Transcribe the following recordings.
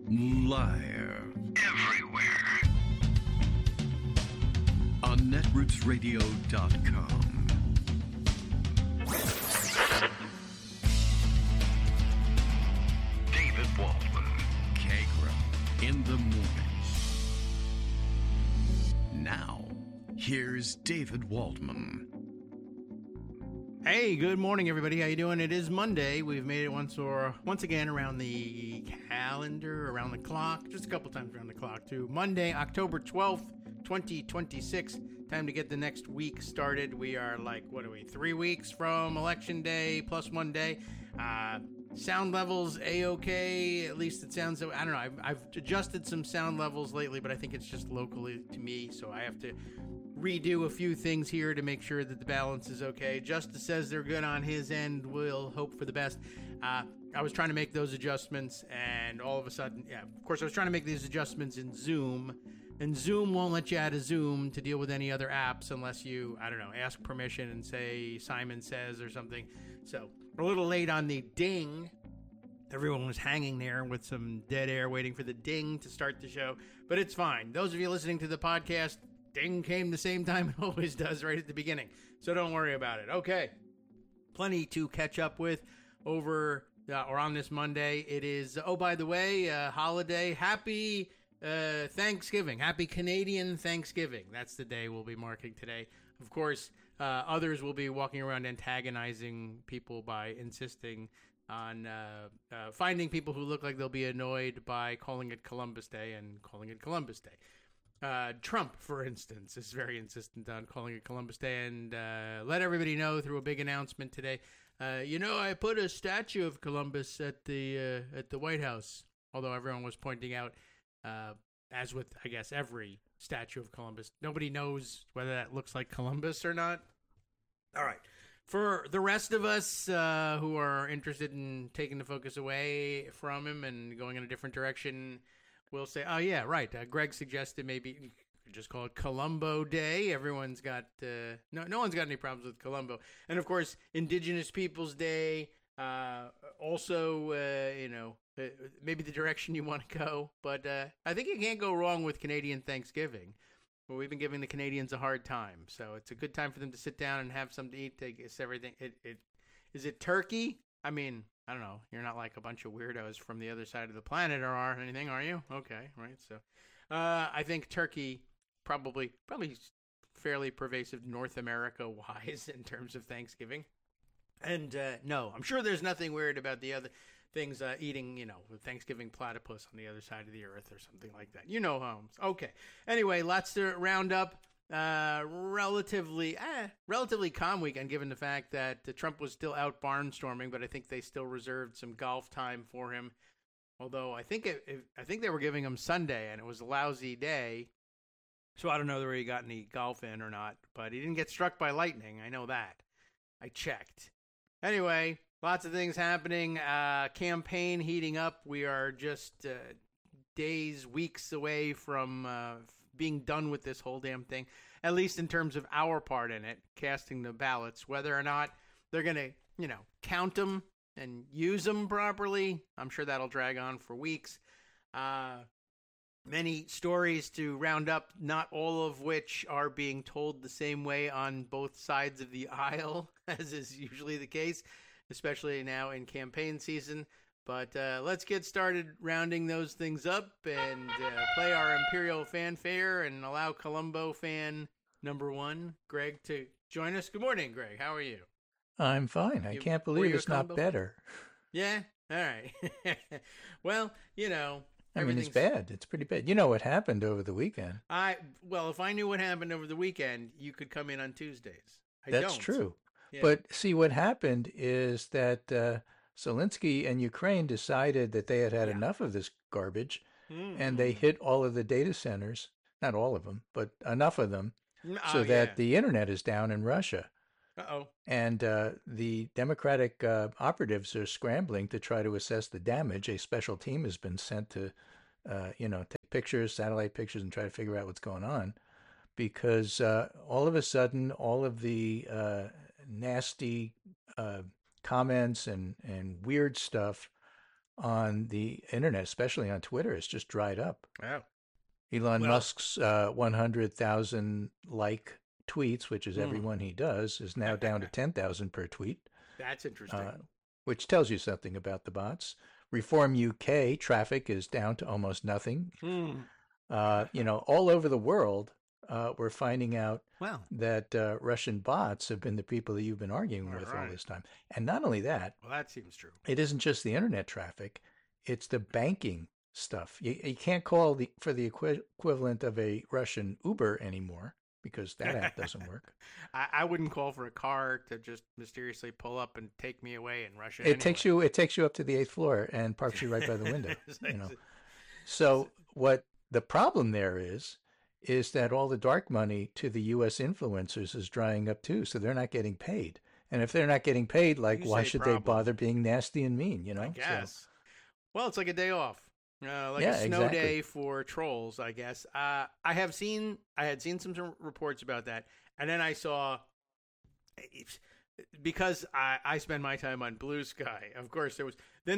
Live everywhere on netrootsradio.com. David Waldman, Kagram in the mornings. Now, here's David Waldman. Hey, good morning, everybody. How you doing? It is Monday. We've made it once again around the calendar, around the clock, just a couple times around the clock, too. Monday, October 12th, 2026. Time to get the next week started. We are 3 weeks from Election Day, plus 1 day. Sound levels, A-okay. At least it sounds, I don't know. I've adjusted some sound levels lately, but I think it's just locally to me, so I have to redo a few things here to make sure that the balance is okay. Justice says they're good on his end. We'll hope for the best. I was trying to make those adjustments, and all of a sudden, of course, I was trying to make these adjustments in Zoom, and Zoom won't let you out of Zoom to deal with any other apps unless you, ask permission and say Simon Says or something. So we're a little late on the ding. Everyone was hanging there with some dead air waiting for the ding to start the show, but it's fine. Those of you listening to the podcast, ding came the same time it always does, right at the beginning. So don't worry about it. Okay. Plenty to catch up with over or on this Monday. It is, by the way, holiday. Happy Thanksgiving. Happy Canadian Thanksgiving. That's the day we'll be marking today. Of course, others will be walking around antagonizing people by insisting on finding people who look like they'll be annoyed by calling it Columbus Day and calling it Columbus Day. Trump, for instance, is very insistent on calling it Columbus Day and let everybody know through a big announcement today. I put a statue of Columbus at the White House, although everyone was pointing out, as with, I guess, every statue of Columbus, nobody knows whether that looks like Columbus or not. All right. For the rest of us who are interested in taking the focus away from him and going in a different direction, we'll say, oh, yeah, right. Greg suggested maybe you could just call it Columbo Day. Everyone's got, no one's got any problems with Columbo. And, of course, Indigenous Peoples Day, also, maybe the direction you want to go. But I think you can't go wrong with Canadian Thanksgiving. Well, we've been giving the Canadians a hard time. So it's a good time for them to sit down and have something to eat. I guess everything. Is it turkey? I mean, I don't know. You're not like a bunch of weirdos from the other side of the planet or anything, are you? Okay, right. So, I think turkey probably fairly pervasive North America wise in terms of Thanksgiving. And no, I'm sure there's nothing weird about the other things eating, Thanksgiving platypus on the other side of the earth or something like that. Holmes. Okay. Anyway, lots to round up. Relatively calm weekend, given the fact that Trump was still out barnstorming, but I think they still reserved some golf time for him. Although I think they were giving him Sunday, and it was a lousy day, so I don't know whether he got any golf in or not. But he didn't get struck by lightning. I know that. I checked. Anyway, lots of things happening. Campaign heating up. We are just weeks away from being done with this whole damn thing, at least in terms of our part in it, casting the ballots. Whether or not they're going to, count them and use them properly, I'm sure that'll drag on for weeks. Many stories to round up, not all of which are being told the same way on both sides of the aisle, as is usually the case, especially now in campaign season. But let's get started rounding those things up and play our Imperial fanfare and allow Columbo fan number one, Greg, to join us. Good morning, Greg. How are you? I'm fine. I can't believe it's not better. Yeah? All right. Well, I mean, it's bad. It's pretty bad. You know what happened over the weekend. If I knew what happened over the weekend, you could come in on Tuesdays. That's true. Yeah. But see, what happened is that Zelensky and Ukraine decided that they had enough of this garbage, and they hit all of the data centers, not all of them, but enough of them, so that the internet is down in Russia. Uh-oh. And the Democratic operatives are scrambling to try to assess the damage. A special team has been sent to, take pictures, satellite pictures, and try to figure out what's going on. Because all of a sudden, all of the nasty comments and weird stuff on the internet, especially on Twitter, has just dried up. Oh. Elon Musk's 100,000 like tweets, which is every one he does, is now down to 10,000 per tweet. That's interesting. Which tells you something about the bots. Reform UK traffic is down to almost nothing. All over the world, we're finding out that Russian bots have been the people that you've been arguing with all this time. And not only that, well, that seems true. It isn't just the internet traffic; it's the banking stuff. You can't call for the equivalent of a Russian Uber anymore because that app doesn't work. I wouldn't call for a car to just mysteriously pull up and take me away in Russia. It takes you up to the 8th floor and parks you right by the window. So what the problem there is that all the dark money to the U.S. influencers is drying up too, so they're not getting paid. And if they're not getting paid, why should they bother being nasty and mean? I guess. Well, it's like a day off. A snow day for trolls, I guess. I had seen some reports about that, and then I saw, because I spend my time on Blue Sky. Of course, there was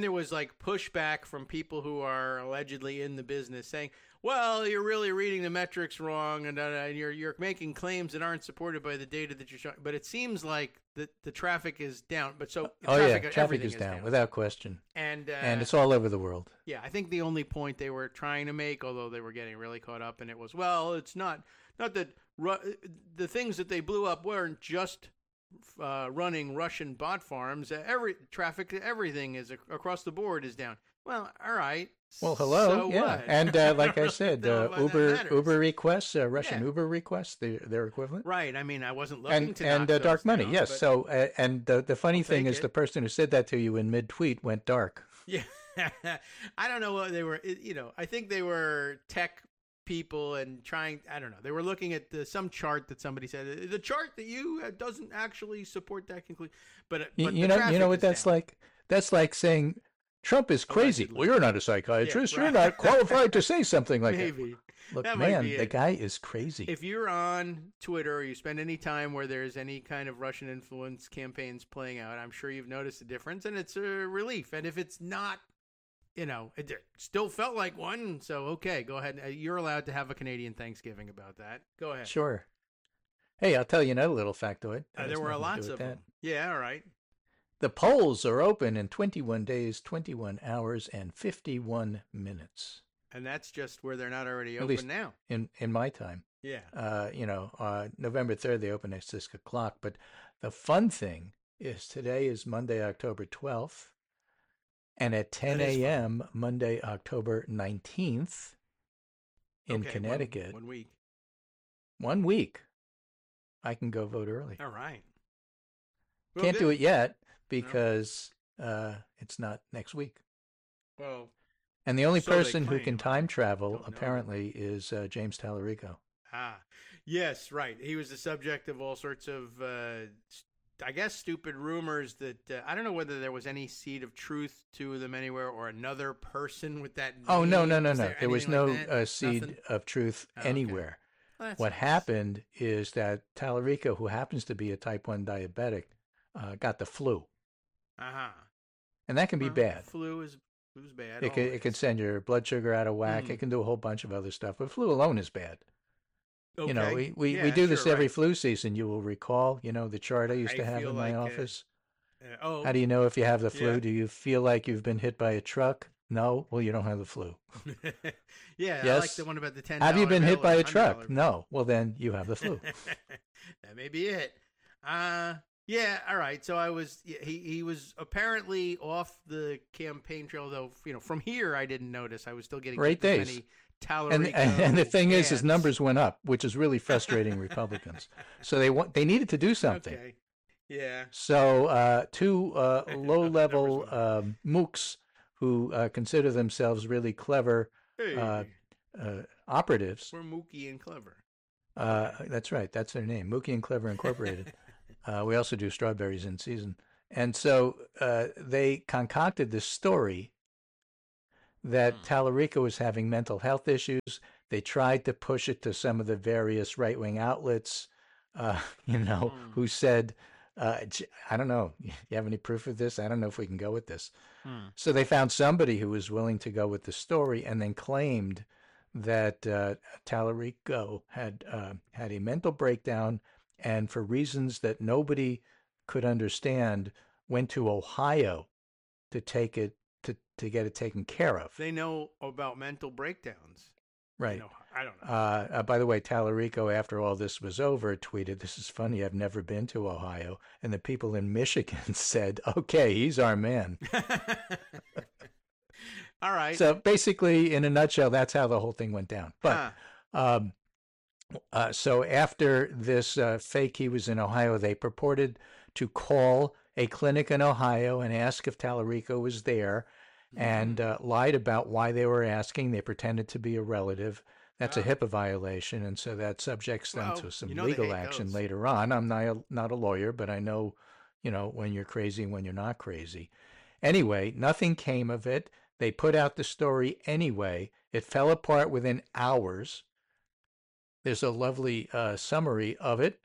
pushback from people who are allegedly in the business saying, "Well, you're really reading the metrics wrong, and you're making claims that aren't supported by the data that you're showing." But it seems like the traffic is down. But traffic is down without question, and it's all over the world. Yeah, I think the only point they were trying to make, although they were getting really caught up in it, was, it's not that the things that they blew up weren't just running Russian bot farms. Everything is across the board is down. Well, all right. Well, hello, so what? And like I said, Uber requests, Russian Uber requests, their equivalent. Right. I mean, I wasn't looking to and dark money. Yes. So, and the funny thing is, the person who said that to you in mid tweet went dark. Yeah. I don't know what they were. I think they were tech people and trying. I don't know. They were looking at some chart that somebody said, the chart that you doesn't actually support that conclusion. But you know what that's down. Like? That's like saying Trump is crazy. Allegedly. Well, you're not a psychiatrist. Yeah, right. You're not qualified to say something like that. Look, man, the guy is crazy. If you're on Twitter or you spend any time where there's any kind of Russian influence campaigns playing out, I'm sure you've noticed a difference, and it's a relief. And if it's not, it still felt like one. So, okay, go ahead. You're allowed to have a Canadian Thanksgiving about that. Go ahead. Sure. Hey, I'll tell you another little factoid. There were lots of them. Yeah, all right. The polls are open in 21 days, 21 hours, and 51 minutes. And that's just where they're not already open now. In my time. Yeah. November 3rd, they open at 6 o'clock. But the fun thing is today is Monday, October 12th. And at 10 a.m., Monday, October 19th, in Connecticut. 1 week. 1 week. I can go vote early. All right. Well, Can't do it yet because it's not next week. Well, and the only person who can time travel, apparently, is James Tallarico. Yes, right. He was the subject of all sorts of, I guess, stupid rumors that I don't know whether there was any seed of truth to them anywhere or another person with that name. Oh, no. There was no seed of truth anywhere. Well, what happened is that Tallarico, who happens to be a type 1 diabetic, got the flu. And that can be bad. Flu's bad. It can send your blood sugar out of whack. It can do a whole bunch of other stuff. But flu alone is bad. Okay. We do this every flu season. You will recall, the chart I used to have in my office. How do you know if you have the flu? Yeah. Do you feel like you've been hit by a truck? No? Well, you don't have the flu. Yeah, yes? I like the one about the $10. Have you been hit by a truck? No. Well, then you have the flu. That may be it. Yeah, all right. So he was apparently off the campaign trail, though. From here I didn't notice. I was still getting great days. Many Tallarico and the thing ads. is, his numbers went up, which is really frustrating Republicans. So they needed to do something. Okay. Yeah. So two low-level mooks who consider themselves really clever operatives. We're Mookie and Clever. That's right. That's their name, Mookie and Clever Incorporated. We also do strawberries in season. And so they concocted this story that Tallarico was having mental health issues. They tried to push it to some of the various right-wing outlets, who said, I don't know, you have any proof of this? I don't know if we can go with this. So they found somebody who was willing to go with the story and then claimed that Tallarico had had a mental breakdown and for reasons that nobody could understand went to Ohio to take it to get it taken care of. They know about mental breakdowns. Right. You know, I don't know. By the way, Tallarico, after all this was over, tweeted, "This is funny. I've never been to Ohio." And the people in Michigan said, "Okay, he's our man." All right. So basically, in a nutshell, that's how the whole thing went down. But so after this fake he was in Ohio, they purported to call a clinic in Ohio and ask if Tallarico was there, and lied about why they were asking. They pretended to be a relative. That's a HIPAA violation, and so that subjects them to some legal action later on. I'm not a lawyer, but I know, when you're crazy and when you're not crazy. Anyway, nothing came of it. They put out the story anyway. It fell apart within hours. There's a lovely summary of it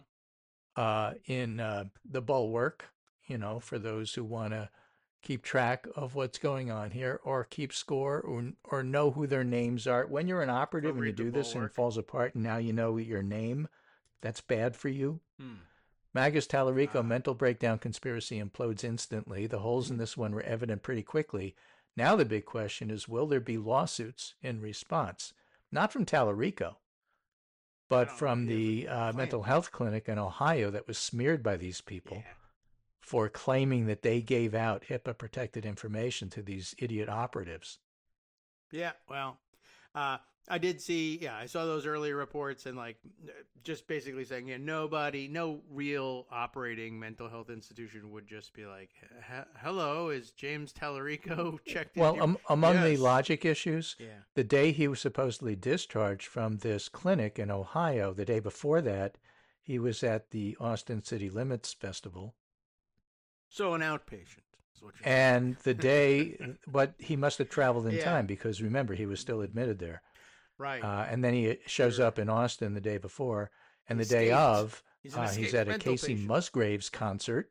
in the Bulwark, for those who want to keep track of what's going on here or keep score or know who their names are. When you're an operative and you do this and it falls apart and now you know your name, that's bad for you. Magus Tallarico mental breakdown conspiracy implodes instantly. The holes in this one were evident pretty quickly. Now the big question is, will there be lawsuits in response? Not from Tallarico, but from the mental health clinic in Ohio that was smeared by these people for claiming that they gave out HIPAA-protected information to these idiot operatives. Yeah, well, I did see, I saw those earlier reports and just basically saying, no real operating mental health institution would just be like, hello, is James Tallarico checked in? Well, among the logic issues, the day he was supposedly discharged from this clinic in Ohio, the day before that, he was at the Austin City Limits Festival. So an outpatient. And the day, but he must have traveled in time because remember, he was still admitted there. Right. And then he shows up in Austin the day before, and the day of, he's at a Casey Musgraves concert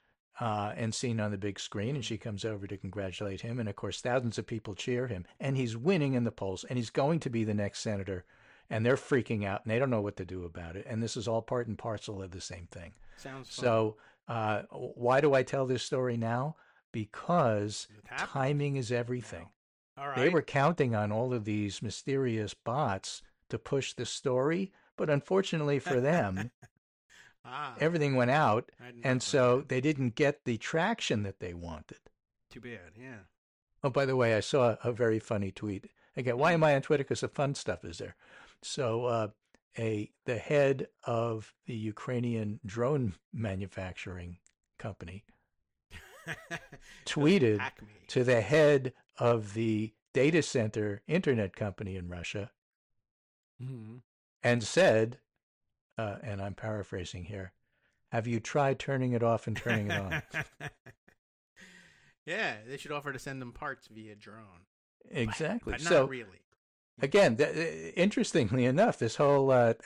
and seen on the big screen, and she comes over to congratulate him. And, of course, thousands of people cheer him. And he's winning in the polls, and he's going to be the next senator. And they're freaking out, and they don't know what to do about it. And this is all part and parcel of the same thing. Sounds fun. So why do I tell this story now? Because timing is everything. All right. They were counting on all of these mysterious bots to push the story, but unfortunately for them, everything went out, and so they didn't get the traction that they wanted. Too bad, yeah. Oh, by the way, I saw a very funny tweet. Again, why am I on Twitter? Because the fun stuff is there. So the head of the Ukrainian drone manufacturing company tweeted to the head of the data center internet company in Russia and said, and I'm paraphrasing here, have you tried turning it off and turning it on? Yeah, they should offer to send them parts via drone. Exactly. But not so, really. Again, interestingly enough, this whole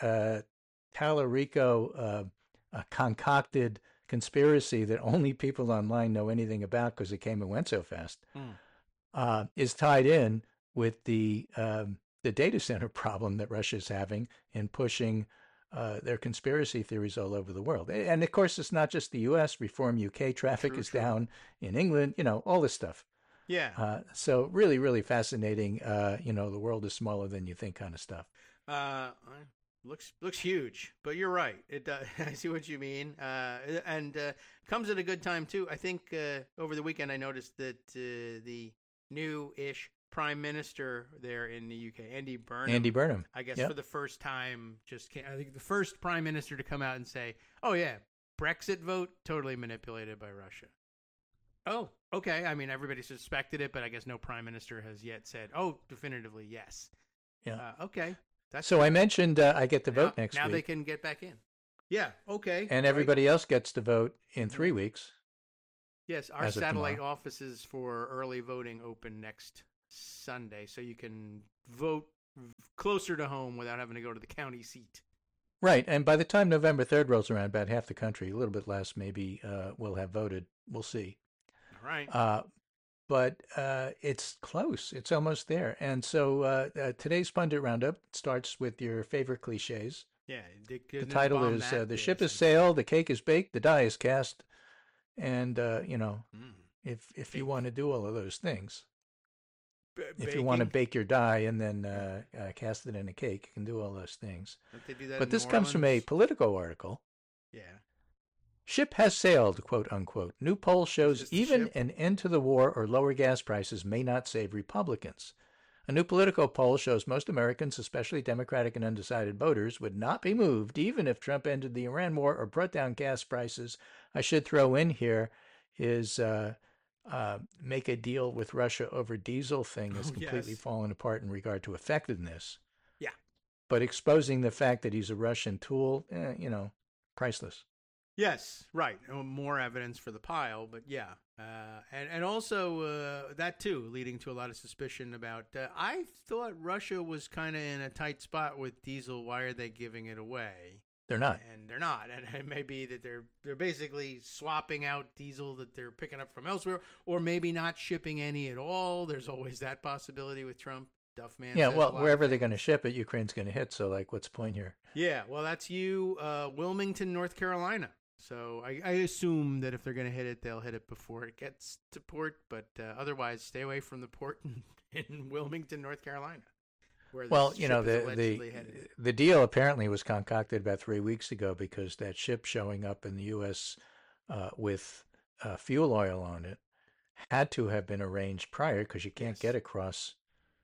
Tallarico concocted conspiracy that only people online know anything about because it came and went so fast is tied in with the data center problem that Russia's having in pushing their conspiracy theories all over the world. And of course, it's not just the U.S. Reform UK traffic is down in England, all this stuff. Yeah. So really, really fascinating. The world is smaller than you think kind of stuff. Looks huge, but you're right. It I see what you mean, and comes at a good time too. I think over the weekend I noticed that the new-ish Prime Minister there in the UK, Andy Burnham, I guess for the first time, I think the first Prime Minister to come out and say, "Oh yeah, Brexit vote totally manipulated by Russia." Oh, okay. I mean, everybody suspected it, but I guess no Prime Minister has yet said, "Oh, definitively yes." Yeah. Okay. So I mentioned I get to vote next week. Now they can get back in. Yeah, okay. And everybody else gets to vote in 3 weeks. Yes, our satellite offices for early voting open next Sunday, so you can vote closer to home without having to go to the county seat. Right, and by the time November 3rd rolls around, about half the country, a little bit less maybe, will have voted. We'll see. All right. but it's close. It's almost there. And so today's Pundit Roundup starts with your favorite cliches. Yeah. The title is The Ship has sailed, the cake is baked, the die is cast. And, if you want to do all of those things, if you want to bake your die and then cast it in a cake, you can do all those things. Don't they do that But in this New comes from a Orleans? Politico article. Yeah. Ship has sailed, quote unquote. New poll shows Just the even ship? an end to the war or lower gas prices may not save Republicans. A new Politico poll shows most Americans, especially Democratic and undecided voters, would not be moved even if Trump ended the Iran war or brought down gas prices. I should throw in here is make a deal with Russia over diesel thing has completely yes. fallen apart in regard to effectiveness. Yeah. But exposing the fact that he's a Russian tool, priceless. Yes, right. More evidence for the pile, but yeah. And also that too, leading to a lot of suspicion about, I thought Russia was kind of in a tight spot with diesel. Why are they giving it away? They're not. And they're not. And it may be that they're basically swapping out diesel that they're picking up from elsewhere, or maybe not shipping any at all. There's always that possibility with Trump. Duffman. Yeah, says well, a lot wherever of they're going to things. ship it, Ukraine's going to hit. So, like, what's the point here? Yeah, well, that's Wilmington, North Carolina. So I assume that if they're going to hit it, they'll hit it before it gets to port. But otherwise, stay away from the port in Wilmington, North Carolina. Where Well, this you know, ship is allegedly headed. the deal apparently was concocted about 3 weeks ago because that ship showing up in the U.S. With fuel oil on it had to have been arranged prior because you can't Yes. get across,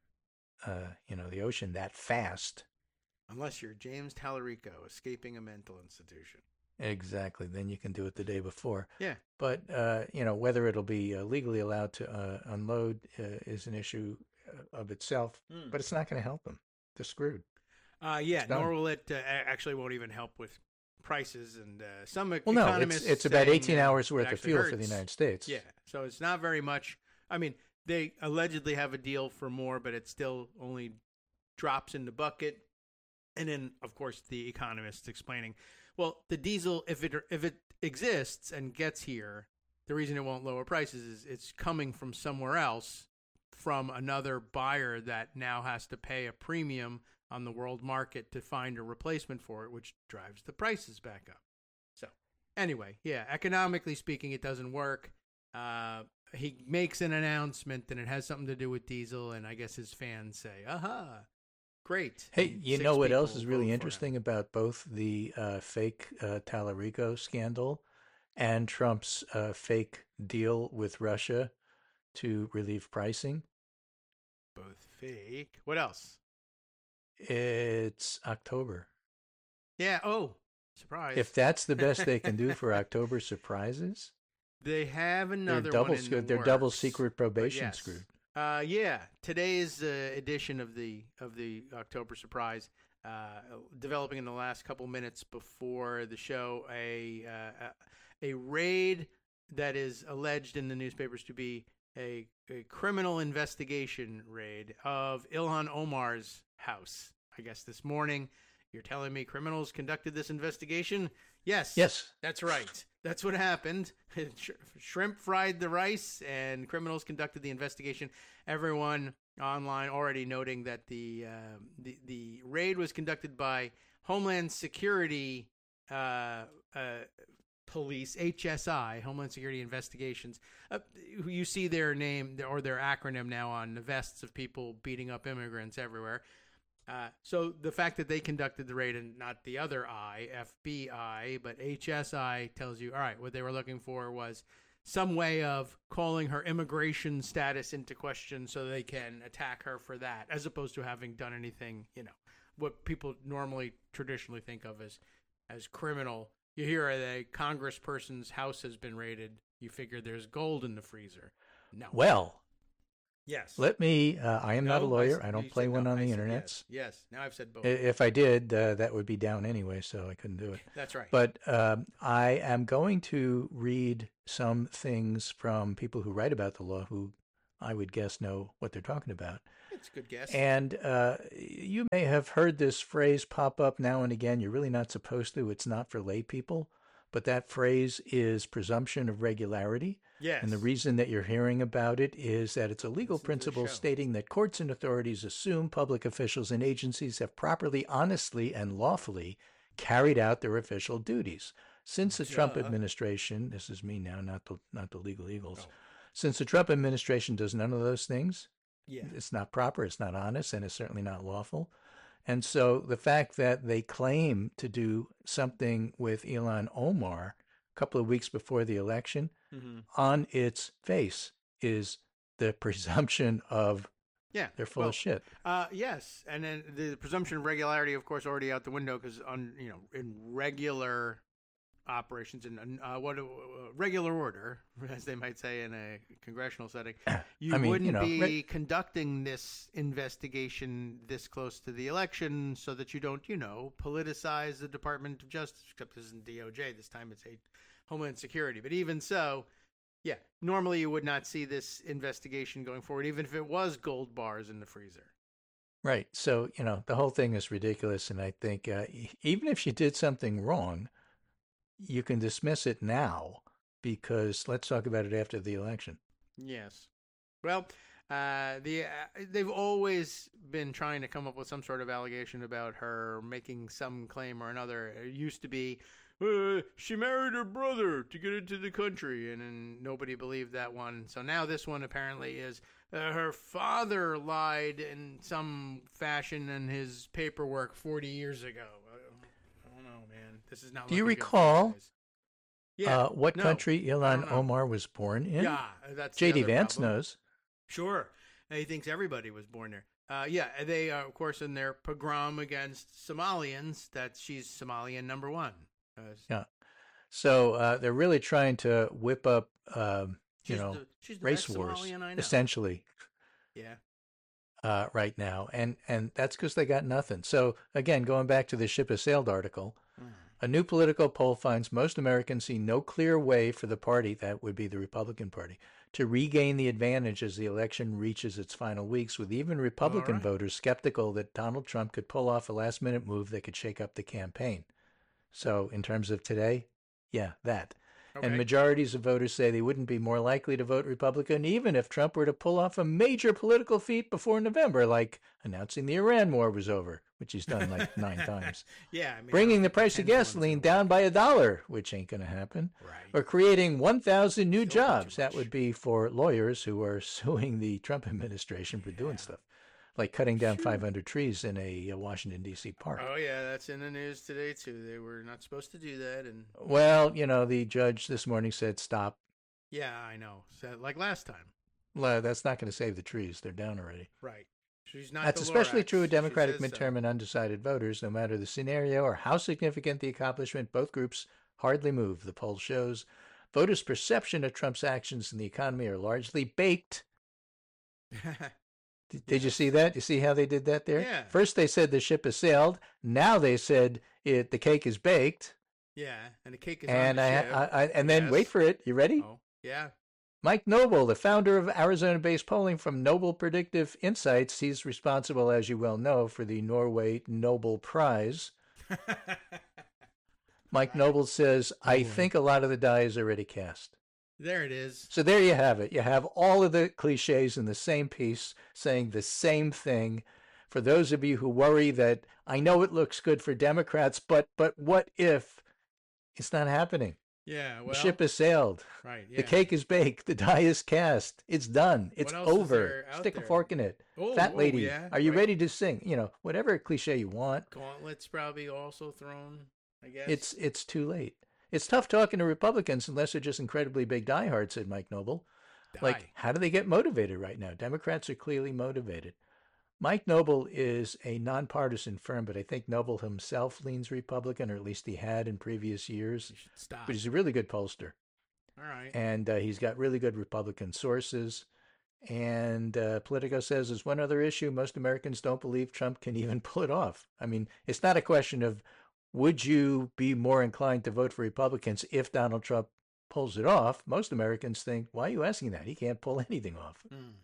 the ocean that fast. Unless you're James Tallarico escaping a mental institution. Exactly. Then you can do it the day before. Yeah. But, whether it'll be legally allowed to unload is an issue of itself, but it's not going to help them. They're screwed. Yeah, done. nor will it actually won't even help with prices. And some Well, no, economists it's about saying, 18 hours it worth of actually fuel for the hurts. United States. Yeah, so it's not very much. I mean, they allegedly have a deal for more, but it still only drops in the bucket. And then, of course, the economists explaining, well, the diesel, if it exists and gets here, the reason it won't lower prices is it's coming from somewhere else, from another buyer that now has to pay a premium on the world market to find a replacement for it, which drives the prices back up. So anyway, yeah, economically speaking, it doesn't work. He makes an announcement and it has something to do with diesel, and I guess his fans say, aha, great. Hey, And you 6 know what else people is vote really for him. interesting about both the fake Tallarico scandal and Trump's fake deal with Russia to relieve pricing? Both fake. What else? It's October. Yeah, oh, surprise. If that's the best they can do for October surprises, They have another they're double one in the they're double works, secret but probation yes. screwed. Yeah, today's edition of the October Surprise, developing in the last couple minutes before the show, a raid that is alleged in the newspapers to be a criminal investigation raid of Ilhan Omar's house. I guess this morning, you're telling me criminals conducted this investigation? Yes. Yes. That's right. That's what happened. Shrimp fried the rice, and criminals conducted the investigation. Everyone online already noting that the raid was conducted by Homeland Security Police, HSI, Homeland Security Investigations. You see their name or their acronym now on the vests of people beating up immigrants everywhere. So the fact that they conducted the raid and not the other I, FBI, but HSI tells you, all right, what they were looking for was some way of calling her immigration status into question so they can attack her for that, as opposed to having done anything, what people normally traditionally think of as criminal. You hear a congressperson's house has been raided. You figure there's gold in the freezer. No. Well, Yes. let me. I am not a No, lawyer. I I don't you play said one no. on I the said internet. Yes. Now I've said both. If I did, that would be down anyway, so I couldn't do it. That's right. But I am going to read some things from people who write about the law who I would guess know what they're talking about. It's a good guess. And you may have heard this phrase pop up now and again. You're really not supposed to. It's not for lay people. but that phrase is presumption of regularity. Yes. And the reason that you're hearing about it is that it's a legal principle stating that courts and authorities assume public officials and agencies have properly, honestly, and lawfully carried out their official duties. Since the Trump administration, this is me now, not the legal eagles. Oh. Since the Trump administration does none of those things, it's not proper, it's not honest, and it's certainly not lawful. And so the fact that they claim to do something with Ilhan Omar a couple of weeks before the election, on its face is the presumption of they're full of shit. Yes, and then the presumption of regularity, of course, already out the window because in regular operations in regular order, as they might say in a congressional setting, you wouldn't be conducting this investigation this close to the election so that you don't, politicize the Department of Justice, except this isn't DOJ. This time it's Homeland Security. But even so, normally you would not see this investigation going forward, even if it was gold bars in the freezer. Right. So, the whole thing is ridiculous. And I think even if she did something wrong, you can dismiss it now because let's talk about it after the election. Yes. Well, they've always been trying to come up with some sort of allegation about her making some claim or another. It used to be, she married her brother to get into the country, and then nobody believed that one. So now this one apparently is her father lied in some fashion in his paperwork 40 years ago. This is not. Do you recall what country Ilhan Omar was born in? Yeah, that's J.D. Vance knows. Sure. He thinks everybody was born there. They are, of course, in their pogrom against Somalians, that she's Somalian number one. So they're really trying to whip up, she's the race wars, essentially. Yeah. Right now. And that's because they got nothing. So, again, going back to the Ship Has Sailed article, a new political poll finds most Americans see no clear way for the party, that would be the Republican Party, to regain the advantage as the election reaches its final weeks, with even Republican voters skeptical that Donald Trump could pull off a last-minute move that could shake up the campaign. So, in terms of today, that. Okay. And majorities of voters say they wouldn't be more likely to vote Republican even if Trump were to pull off a major political feat before November, like announcing the Iran war was over, which he's done like 9 times. Bringing the price of gasoline down by $1, which ain't going to happen. Right. Or creating 1,000 new jobs. That would be for lawyers who are suing the Trump administration for doing stuff. Like cutting down 500 trees in a Washington, D.C. park. Oh, yeah, that's in the news today, too. They were not supposed to do that. Well, the judge this morning said stop. Yeah, I know. So, like last time. Well, that's not going to save the trees. They're down already. Right. She's not. That's especially true of Democratic midterm and undecided voters. No matter the scenario or how significant the accomplishment, both groups hardly move. The poll shows voters' perception of Trump's actions in the economy are largely baked. Did you see that? You see how they did that there? Yeah. First they said the ship has sailed. Now they said the cake is baked. Yeah, and the cake is on the ship. And then wait for it. You ready? Oh, yeah. Mike Noble, the founder of Arizona-based polling from Noble Predictive Insights, he's responsible, as you well know, for the Norway Nobel Prize. Mike Noble says, I think a lot of the die is already cast. There it is. So there you have it. You have all of the cliches in the same piece saying the same thing. For those of you who worry that I know it looks good for Democrats, but what if it's not happening? Yeah, well, the ship has sailed. Right. Yeah. The cake is baked. The die is cast. It's done. It's over. Stick a fork in it. Fat lady, are you ready to sing? Whatever cliche you want. Gauntlets probably also thrown, I guess. It's too late. It's tough talking to Republicans unless they're just incredibly big diehards, said Mike Noble. Like, how do they get motivated right now? Democrats are clearly motivated. Mike Noble is a nonpartisan firm, but I think Noble himself leans Republican, or at least he had in previous years. You should stop. But he's a really good pollster. All right. And he's got really good Republican sources. And Politico says there's one other issue. Most Americans don't believe Trump can even pull it off. I mean, it's not a question of would you be more inclined to vote for Republicans if Donald Trump pulls it off? Most Americans think, why are you asking that? He can't pull anything off.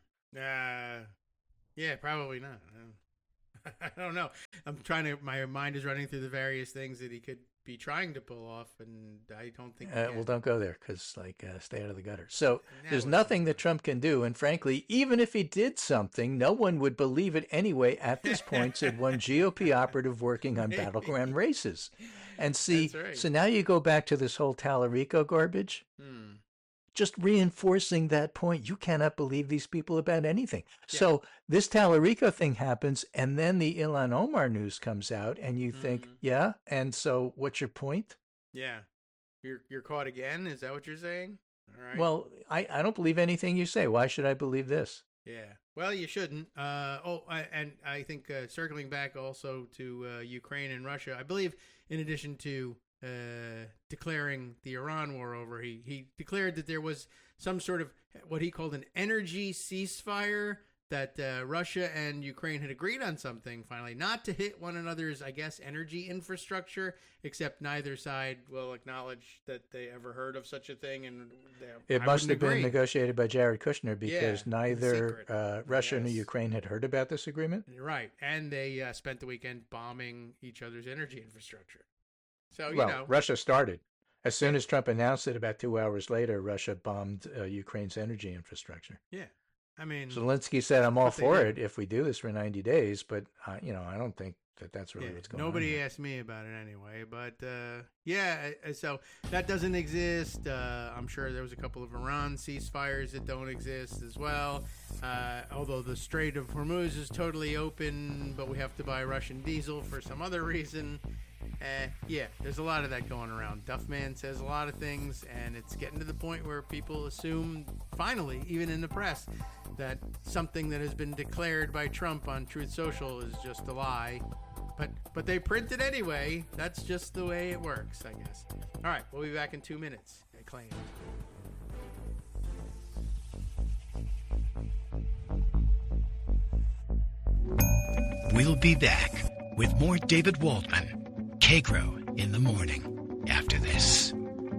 Yeah, probably not. I don't know. My mind is running through the various things that he could be trying to pull off, and I don't think. Well, don't go there because stay out of the gutter. So Now there's it's nothing not that Trump can do, and frankly, even if he did something, no one would believe it anyway. At this point, said one GOP operative working on battleground races, and see. That's right. So now you go back to this whole Tallarico garbage. Just reinforcing that point, you cannot believe these people about anything. Yeah. So this Tallarico thing happens, and then the Ilhan Omar news comes out, and you think, yeah, and so what's your point? Yeah. You're caught again? Is that what you're saying? All right. Well, I don't believe anything you say. Why should I believe this? Yeah. Well, you shouldn't. And I think circling back also to Ukraine and Russia, I believe in addition to declaring the Iran war over, he declared that there was some sort of what he called an energy ceasefire, that Russia and Ukraine had agreed on something finally, not to hit one another's, I guess, energy infrastructure, except neither side will acknowledge that they ever heard of such a thing. And it must have been negotiated by Jared Kushner, because neither Russia nor Ukraine had heard about this agreement. Right. And they spent the weekend bombing each other's energy infrastructure. So, Russia started. As soon as Trump announced it, about 2 hours later, Russia bombed Ukraine's energy infrastructure. Yeah. I mean, Zelensky said, I'm all for it if we do this for 90 days, but, I don't think that's really what's going on. Nobody asked me about it anyway, but, so that doesn't exist. I'm sure there was a couple of Iran ceasefires that don't exist as well, although the Strait of Hormuz is totally open, but we have to buy Russian diesel for some other reason. There's a lot of that going around. Duffman says a lot of things, and it's getting to the point where people assume, finally, even in the press, that something that has been declared by Trump on Truth Social is just a lie. But they print it anyway. That's just the way it works, I guess. All right, we'll be back in 2 minutes, I claim. We'll be back with more David Waldman, Kagro in the Morning, after this.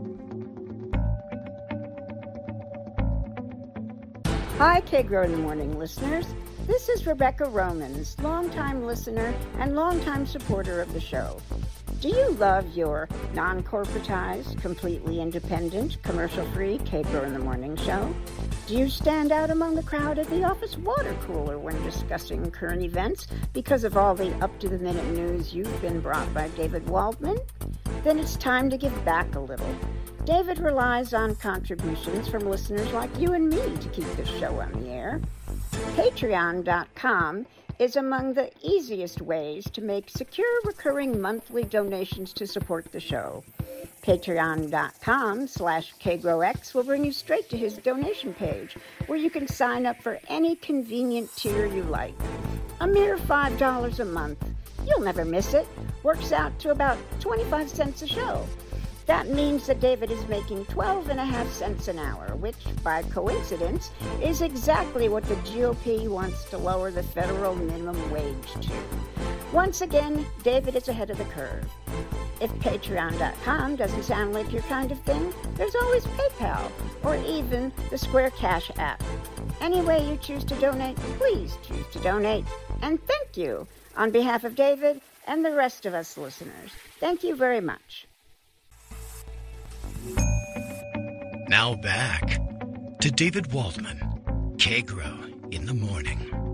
Hi, Kagro in the Morning listeners. This is Rebecca Romans, longtime listener and longtime supporter of the show. Do you love your non-corporatized, completely independent, commercial-free Kagro in the Morning show? Do you stand out among the crowd at the office water cooler when discussing current events because of all the up-to-the-minute news you've been brought by David Waldman? Then it's time to give back a little. David relies on contributions from listeners like you and me to keep this show on the air. Patreon.com is among the easiest ways to make secure recurring monthly donations to support the show. Patreon.com/KagroX will bring you straight to his donation page, where you can sign up for any convenient tier you like. A mere $5 a month. You'll never miss it. Works out to about 25 cents a show. That means that David is making 12.5 cents an hour, which, by coincidence, is exactly what the GOP wants to lower the federal minimum wage to. Once again, David is ahead of the curve. If Patreon.com doesn't sound like your kind of thing, there's always PayPal, or even the Square Cash app. Any way you choose to donate, please choose to donate. And thank you on behalf of David and the rest of us listeners. Thank you very much. Now back to David Waldman, Kagro in the Morning.